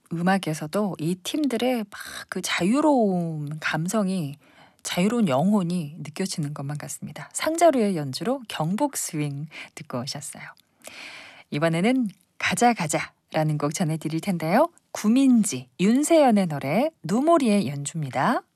음악에서도 이 팀들의 막 그 자유로운 감성이 자유로운 영혼이 느껴지는 것만 같습니다. 상자루의 연주로 경복 스윙 듣고 오셨어요. 이번에는 가자 가자라는 곡 전해드릴 텐데요. 구민지, 윤세연의 노래, 누모리의 연주입니다.